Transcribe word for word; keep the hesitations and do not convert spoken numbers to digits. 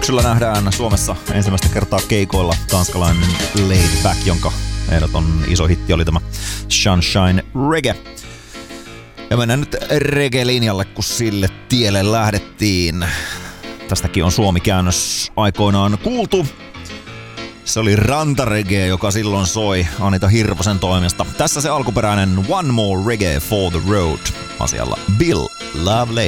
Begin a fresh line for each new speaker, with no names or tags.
syksyllä nähdään Suomessa ensimmäistä kertaa keikoilla tanskalainen Laid Back, jonka ehdoton iso hitti oli tämä Sunshine Reggae. Ja mennään nyt reggae-linjalle, kun sille tielle lähdettiin. Tästäkin on Suomi-käännös aikoinaan kuultu. Se oli rantareggae, joka silloin soi Anita Hirvosen toimesta. Tässä se alkuperäinen One More Reggae for the Road asialla Bill Lovelady.